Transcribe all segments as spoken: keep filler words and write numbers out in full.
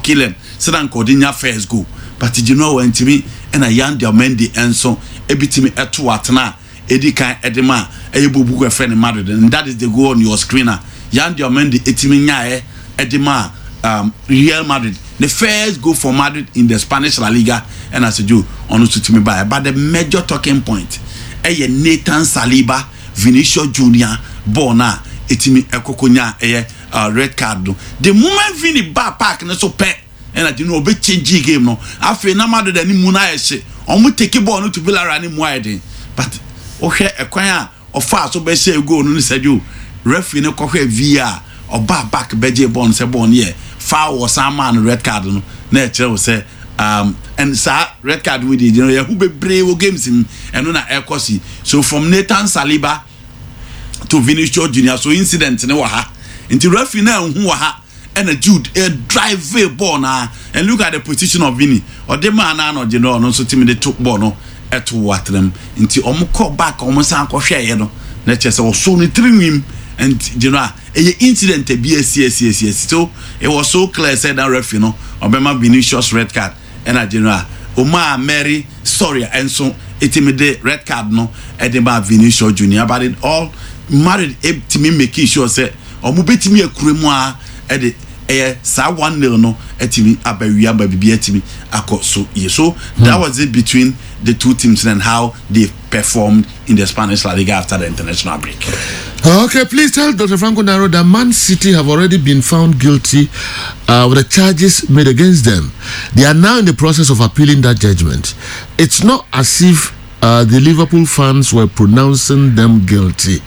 killing Sedan Codinia first go but you know when to me and a young Diamendi and so ebitimi etu atna edi kan edema eyebubu friend Madrid and that is the goal on your screener young Diamendi etimi nyae edema um Real Madrid the first goal for Madrid in the Spanish La Liga and as you on to me by but the major talking point eye Nathan Saliba Vinicius Junior Bona etimi ekokonya eye uh, red card no the moment Vini ba park na so pe and I you know be change game no afi na Madrid ani mu na ehye omo take ball no to Villarreal ni mu ayden but o hwe ekwan a ofa so be share goal no ni sadio referee ne kohwe V R oba back beje ball no se ball no ye foul was some man red card no na e kire wo se um and sa red card we did you know ya hu bebre wo games him and na ekosi so from Nathan Saliba to Vinicius Junior so incident ne wa ha nti referee na hu wa ha and a Jude a drive a ball now and look at the position of Vinny or the man no you know no so team they took ball no at what them into omo call back almost anko share no na chese so so ni three him and you know a incident a B S C S C S so it was so clear said that referee no obema Vinicius red card and I you know Omar Mary sorry and so it me the red card no edema Vinicius Junior but it all married to me making sure say omo betimi akuremu a ede eh sa one nil no etimi abawia babibi etimi akoso ye so hmm. that was it between the two teams and how they performed in the Spanish La Liga after the international break. Okay, please tell Doctor Franco Naro that Man City have already been found guilty uh, with the charges made against them. They are now in the process of appealing that judgment. It's not as if Uh, the Liverpool fans were pronouncing them guilty.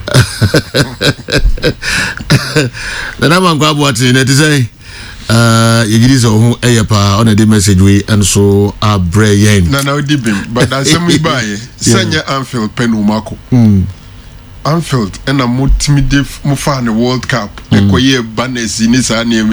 The name I'm going to say, uh, you get so eyepa on the message we and so are brain. No, no, deep him, but that's some we buy. Sanya Anfield Penumako. Anfield and a multimidif Mufan World Cup. Ekoye banners in this anime.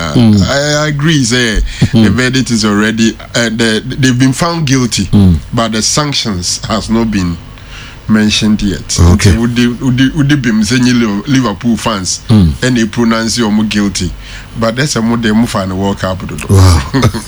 I agree. Say the verdict is already. Uh, the, they've been found guilty, mm. but the sanctions has not been mentioned yet. Okay. Would they would they would they be saying Liverpool fans mm. and they pronounce you more guilty? But that's a more they move on the World Cup. Wow.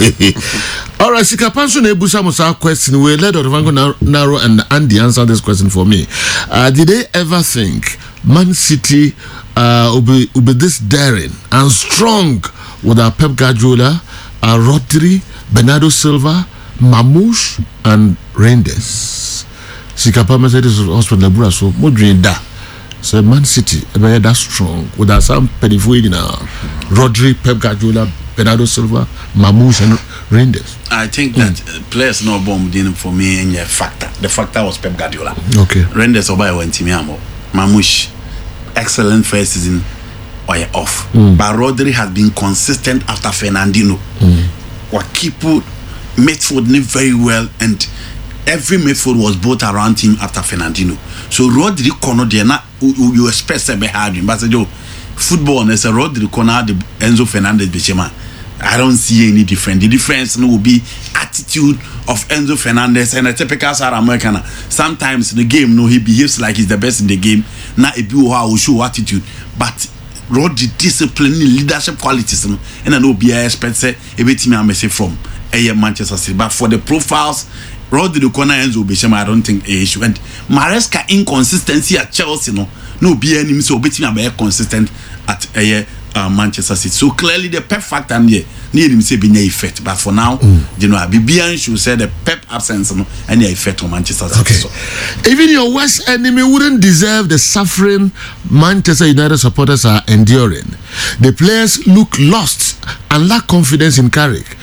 All right, Sikapanso Nebusa Musa question. We let Doctor Franco Naro and Andy answer this question for me. Uh, did they ever think Man City uh, will be will be this daring and strong with our Pep Guardiola, uh, Rodri, Bernardo Silva, Mamouche, and Reinders? Sikapama said this hospital Labura so modern da. So Man City be that strong with our some perifuji now. Rodri, Pep Guardiola, Bernardo Silva, Mamouche, and Reinders. I think that mm. uh, players no bomb didn't for me any factor. The factor was Pep Guardiola. Okay. Reinders obai went to Miamo. Mamouche, excellent first season. Or off. Mm. But Rodri has been consistent after Fernandinho. Mm. What people midfield knew very well and every midfield was built around him after Fernandinho. So Rodri kono de na you expect to be hard but say yo football is a Rodri kono the Enzo Fernandez Bechema. I don't see any difference. The difference no, will be attitude of Enzo Fernandez and a typical South American. Sometimes in the game no he behaves like he's the best in the game. Now a be how show attitude but Rodri discipline leadership qualities and I know be I expect say everything I say from a Manchester City but for the profiles Rodri Kona Enzo Bechema I don't think a issue and Maresca inconsistency at Chelsea no no be any so betting be consistent at a uh, Manchester City so clearly the Pep factor and yeah need him say be no effect but for now mm. you know Bibian should say the Pep absence no any effect on Manchester City. Okay. So. Even your worst enemy wouldn't deserve the suffering Manchester United supporters are enduring. The players look lost and lack confidence in Carrick,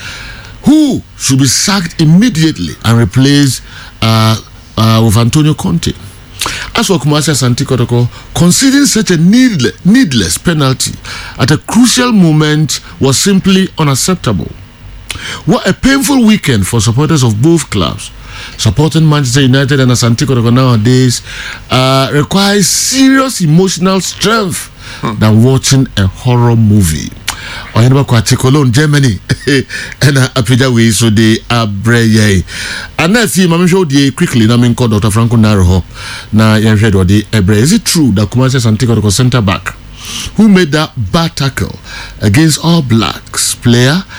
who should be sacked immediately and replaced uh, uh, with Antonio Conte. As for Kumasi Asante Kotoko, conceding such a needless, needless penalty at a crucial moment was simply unacceptable. What a painful weekend for supporters of both clubs. Supporting Manchester United and Asante Kotoko nowadays uh, requires serious emotional strength hmm. than watching a horror movie. Or you know, Cologne, Germany, and Apija we so they are brave. And let's see, Mammy showed you quickly. I mean, called Doctor Franco Naro. Now, you heard what the Is it true that Kumasi Asante Kotoko centre back who made that bad tackle against All Blacks player